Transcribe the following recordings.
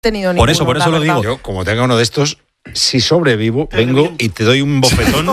tenido ninguno. Por eso lo digo. Yo, como tenga uno de estos, si sobrevivo, vengo y te doy un bofetón.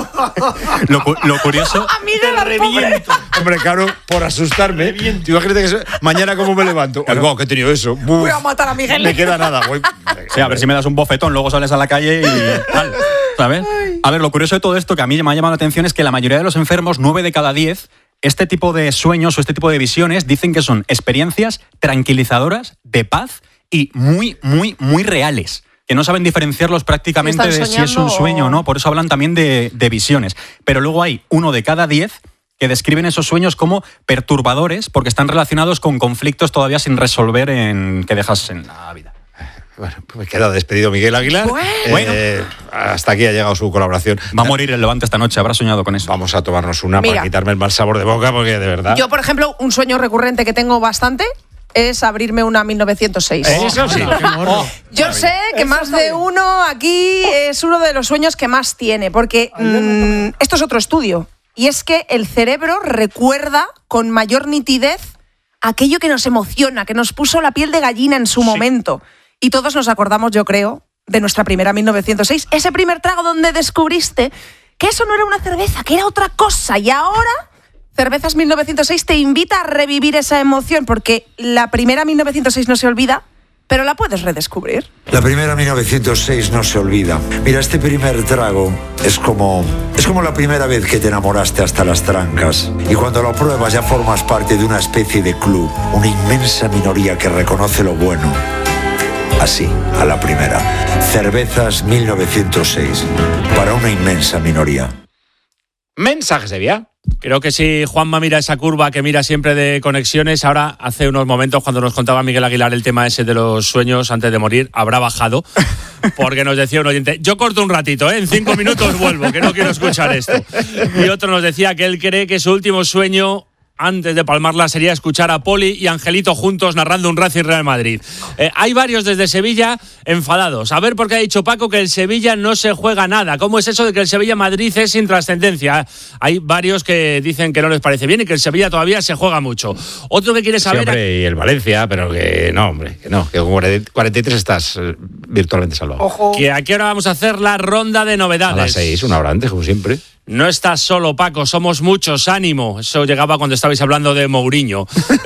Lo curioso... A mí te reviento. Hombre, claro, por asustarme. Imagínate que mañana cómo me levanto. Claro. ¿Qué he tenido eso? Voy a matar a Miguel. Me queda nada. Sí, a ver si me das un bofetón, luego sales a la calle y tal, ¿sabes? A ver, lo curioso de todo esto que a mí me ha llamado la atención es que la mayoría de los enfermos, 9 de cada 10, este tipo de sueños o este tipo de visiones dicen que son experiencias tranquilizadoras, de paz y muy, muy, muy reales. Que no saben diferenciarlos prácticamente de si es un sueño o no. Por eso hablan también de visiones. Pero luego hay 1 de cada 10 que describen esos sueños como perturbadores porque están relacionados con conflictos todavía sin resolver que dejas en la vida. Bueno, pues me queda despedido Miguel Aguilar. Bueno. Hasta aquí ha llegado su colaboración. Va a morir el Levante esta noche, habrá soñado con eso. Vamos a tomarnos una para quitarme el mal sabor de boca porque de verdad... Yo, por ejemplo, un sueño recurrente que tengo bastante es abrirme una 1906. Eso sí. Yo sé que más de uno aquí es uno de los sueños que más tiene, porque esto es otro estudio, y es que el cerebro recuerda con mayor nitidez aquello que nos emociona, que nos puso la piel de gallina en su momento. Y todos nos acordamos, yo creo, de nuestra primera 1906, ese primer trago donde descubriste que eso no era una cerveza, que era otra cosa, y ahora... Cervezas 1906 te invita a revivir esa emoción porque la primera 1906 no se olvida, pero la puedes redescubrir. La primera 1906 no se olvida. Mira, este primer trago es como la primera vez que te enamoraste hasta las trancas. Y cuando lo pruebas ya formas parte de una especie de club, una inmensa minoría que reconoce lo bueno. Así, a la primera. Cervezas 1906, para una inmensa minoría. Mensajes de vía. Creo que si Juanma mira esa curva que mira siempre de conexiones, ahora hace unos momentos cuando nos contaba Miguel Aguilar el tema ese de los sueños antes de morir, habrá bajado, porque nos decía un oyente, yo corto un ratito, en 5 minutos vuelvo, que no quiero escuchar esto. Y otro nos decía que él cree que su último sueño antes de palmarla sería escuchar a Poli y Angelito juntos narrando un Racing Real Madrid. Hay varios desde Sevilla enfadados. A ver por qué ha dicho Paco que el Sevilla no se juega nada. ¿Cómo es eso de que el Sevilla-Madrid es sin trascendencia? Hay varios que dicen que no les parece bien y que el Sevilla todavía se juega mucho. Otro que quiere saber... Sí, hombre, y el Valencia, pero que no, hombre, que no. Que con 43 estás virtualmente salvado. Ojo. Que a qué hora vamos a hacer la ronda de novedades. A las 6, una hora antes, como siempre. No estás solo, Paco, somos muchos, ánimo. Eso llegaba cuando estabais hablando de Mourinho.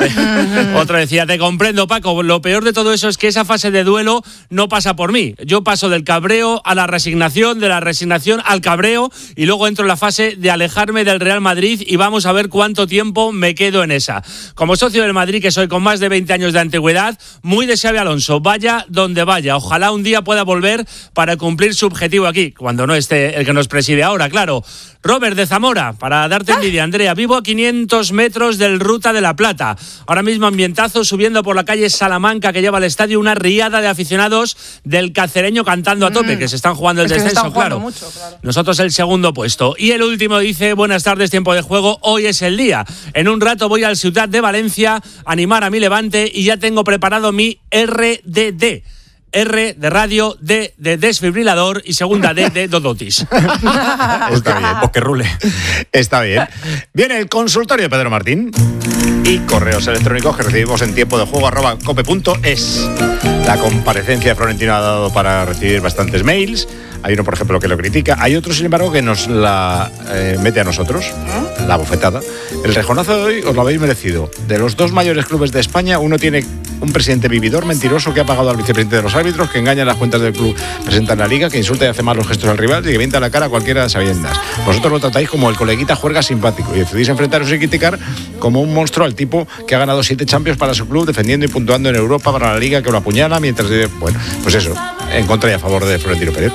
Otro decía, te comprendo, Paco, lo peor de todo eso es que esa fase de duelo no pasa por mí. Yo paso del cabreo a la resignación, de la resignación al cabreo, y luego entro en la fase de alejarme del Real Madrid y vamos a ver cuánto tiempo me quedo en esa. Como socio del Madrid, que soy con más de 20 años de antigüedad, muy de Xabi Alonso, vaya donde vaya. Ojalá un día pueda volver para cumplir su objetivo aquí, cuando no esté el que nos preside ahora, claro. Robert de Zamora, para darte envidia, Andrea, vivo a 500 metros del Ruta de la Plata. Ahora mismo ambientazo, subiendo por la calle Salamanca que lleva al estadio una riada de aficionados del Cacereño cantando a tope, que se están jugando el descenso, claro. Mucho, claro. Nosotros el segundo puesto. Y el último dice, buenas tardes, tiempo de juego, hoy es el día. En un rato voy al Ciutat de Valencia a animar a mi Levante y ya tengo preparado mi RDD. R de radio, D de desfibrilador y segunda D de Dodotis. Está bien, pues que rule. Está bien. Viene el consultorio de Pedro Martín y correos electrónicos que recibimos en tiempo de juego @cope.es. La comparecencia de Florentino ha dado para recibir bastantes mails. Hay uno, por ejemplo, que lo critica. Hay otro, sin embargo, que nos la mete a nosotros, la bofetada. El rejonazo de hoy os lo habéis merecido. De los 2 mayores clubes de España, uno tiene un presidente vividor, mentiroso, que ha pagado al vicepresidente de los árbitros, que engaña las cuentas del club, presenta en la liga, que insulta y hace mal los gestos al rival y que mienta la cara a cualquiera de las sabiendas. Vosotros lo tratáis como el coleguita juerga simpático y decidís enfrentaros y criticar como un monstruo al tipo que ha ganado 7 Champions para su club, defendiendo y puntuando en Europa para la liga, que lo apuñala mientras... Bueno, pues eso, en contra y a favor de Florentino Pérez.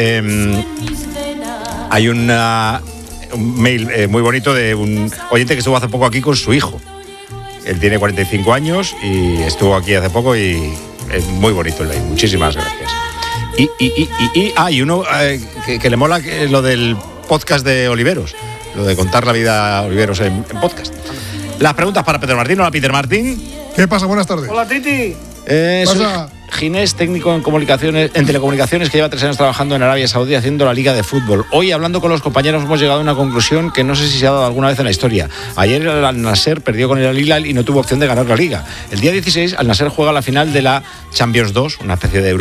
Hay un mail muy bonito de un oyente que estuvo hace poco aquí con su hijo. Él tiene 45 años y estuvo aquí hace poco y es muy bonito el mail. Muchísimas gracias. Y uno que le mola lo del podcast de Oliveros, lo de contar la vida a Oliveros en podcast. Las preguntas para Pedro Martín. Hola, Peter Martín. ¿Qué pasa? Buenas tardes. Hola, Titi. Ginés, técnico en telecomunicaciones, que lleva 3 años trabajando en Arabia Saudí haciendo la Liga de Fútbol. Hoy, hablando con los compañeros, hemos llegado a una conclusión que no sé si se ha dado alguna vez en la historia. Ayer el Al-Nasser perdió con el Al-Hilal y no tuvo opción de ganar la Liga. El día 16, Al-Nasser juega la final de la Champions 2, una especie de